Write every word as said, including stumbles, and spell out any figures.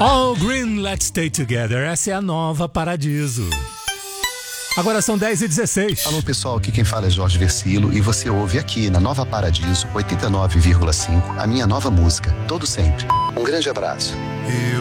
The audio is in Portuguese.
All Green, Let's Stay Together. Essa é a nova Paradiso. Agora são dez e dezesseis. Alô pessoal, aqui quem fala é Jorge Versilo e você ouve aqui na Nova Paradiso oitenta e nove vírgula cinco a minha nova música, Todo Sempre. Um grande abraço. Eu